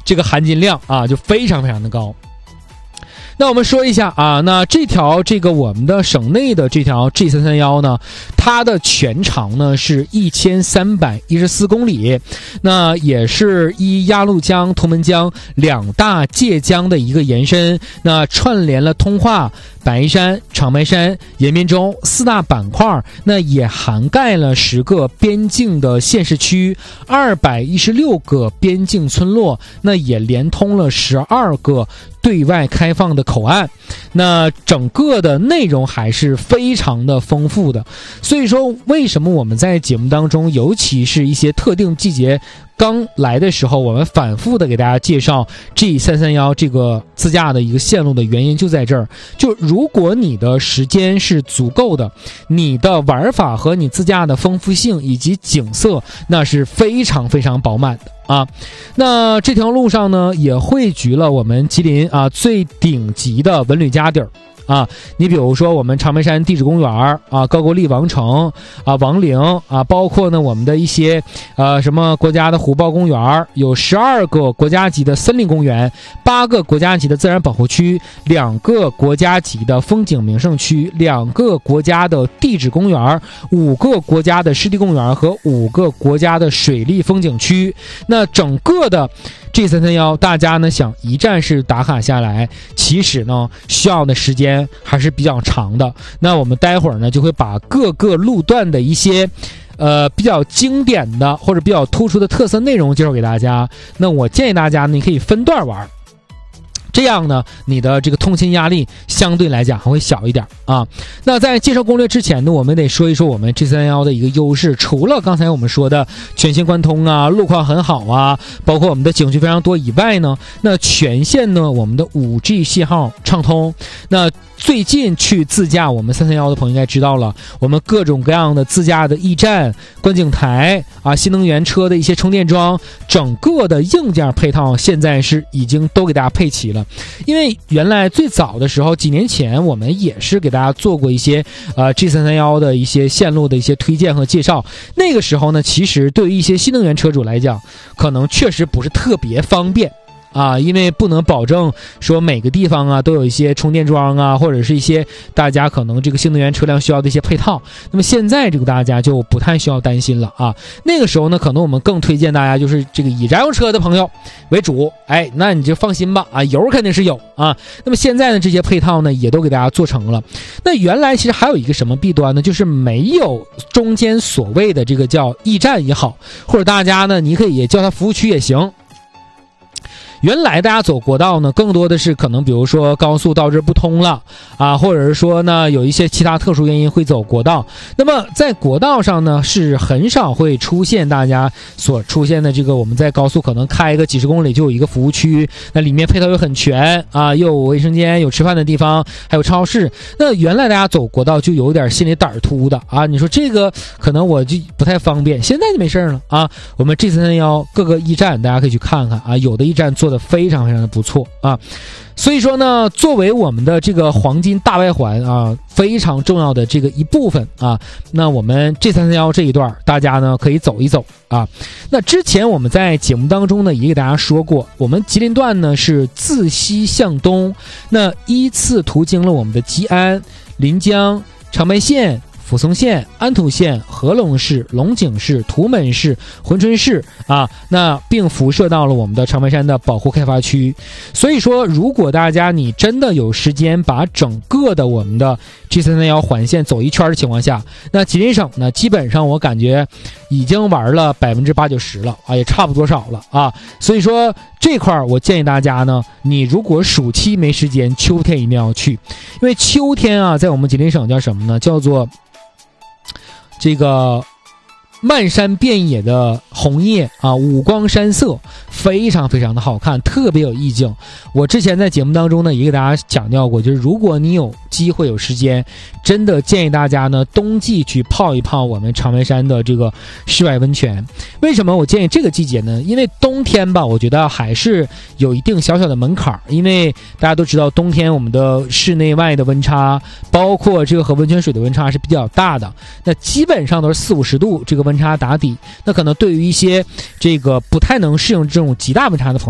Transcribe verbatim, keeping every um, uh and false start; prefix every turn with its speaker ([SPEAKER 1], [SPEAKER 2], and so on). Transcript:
[SPEAKER 1] 这个含金量啊就非常非常的高。那我们说一下啊，那这条这个我们的省内的这条 G 三三一 呢，它的全长呢是一千三百一十四公里，那也是依鸭绿江、图们江两大界江的一个延伸，那串联了通化、白山、长白山、延边州四大板块，那也涵盖了十个边境的县市区，二百一十六个边境村落，那也连通了十二个对外开放的口岸，那整个的内容还是非常的丰富的。所以说为什么我们在节目当中，尤其是一些特定季节刚来的时候，我们反复的给大家介绍 G 三三一 这个自驾的一个线路的原因就在这儿，就如果你的时间是足够的，你的玩法和你自驾的丰富性以及景色那是非常非常饱满的啊。那这条路上呢也汇聚了我们吉林啊最顶级的文旅家底儿啊，你比如说我们长白山地质公园啊、高句丽王城啊、王陵啊，包括呢我们的一些呃什么国家的虎豹公园，有十二个国家级的森林公园，八个国家级的自然保护区，两个国家级的风景名胜区，两个国家的地质公园，五个国家的湿地公园和五个国家的水利风景区。那整个的G 三三一大家呢想一站式打卡下来，其实呢需要的时间还是比较长的。那我们待会儿呢就会把各个路段的一些呃比较经典的或者比较突出的特色内容介绍给大家。那我建议大家呢你可以分段玩，这样呢你的这个通勤压力相对来讲还会小一点啊。那在介绍攻略之前呢，我们得说一说我们 G 三三一 的一个优势。除了刚才我们说的全线贯通啊，路况很好啊，包括我们的景区非常多以外呢，那全线呢我们的 五 G 信号畅通。那最近去自驾我们三三一的朋友应该知道了，我们各种各样的自驾的驿站、观景台啊，新能源车的一些充电桩，整个的硬件配套现在是已经都给大家配齐了。因为原来最早的时候，几年前我们也是给大家做过一些呃 G 三三一 的一些线路的一些推荐和介绍。那个时候呢，其实对于一些新能源车主来讲，可能确实不是特别方便啊，因为不能保证说每个地方啊都有一些充电桩啊，或者是一些大家可能这个新能源车辆需要的一些配套。那么现在这个大家就不太需要担心了啊。那个时候呢，可能我们更推荐大家就是这个以燃油车的朋友为主，哎，那你就放心吧啊，油肯定是有啊。那么现在呢，这些配套呢也都给大家做成了。那原来其实还有一个什么弊端呢，就是没有中间所谓的这个叫驿站也好，或者大家呢你可以也叫它服务区也行。原来大家走国道呢，更多的是可能比如说高速到这不通了啊，或者是说呢有一些其他特殊原因会走国道。那么在国道上呢，是很少会出现大家所出现的这个我们在高速可能开个几十公里就有一个服务区，那里面配套又很全啊，又有卫生间、有吃饭的地方，还有超市。那原来大家走国道就有点心里胆儿突的啊，你说这个可能我就不太方便，现在就没事了啊。我们 G 三三一各个驿站大家可以去看看啊，有的驿站做的非常非常的不错啊。所以说呢，作为我们的这个黄金大外环啊，非常重要的这个一部分啊，那我们 G 三三一这一段大家呢可以走一走啊。那之前我们在节目当中呢也给大家说过，我们吉林段呢是自西向东，那依次途经了我们的吉安、临江、长白县、抚松县、安土县、合龙市、龙井市、图们市、珲春市啊，那并辐射到了我们的长白山的保护开发区。所以说，如果大家你真的有时间把整个的我们的 G 三三一环线走一圈的情况下，那吉林省呢，基本上我感觉已经玩了百分之八九十了啊，也差不多少了啊。所以说这块我建议大家呢，你如果暑期没时间，秋天一定要去，因为秋天啊，在我们吉林省叫什么呢？叫做这个漫山遍野的红叶啊，五光山色，非常非常的好看，特别有意境。我之前在节目当中呢也给大家强调过，就是如果你有机会有时间，真的建议大家呢冬季去泡一泡我们长白山的这个室外温泉。为什么我建议这个季节呢？因为冬天吧，我觉得还是有一定小小的门槛，因为大家都知道冬天我们的室内外的温差，包括这个和温泉水的温差是比较大的，那基本上都是四五十度这个温差打底，那可能对于一些这个不太能适应这种极大温差的朋友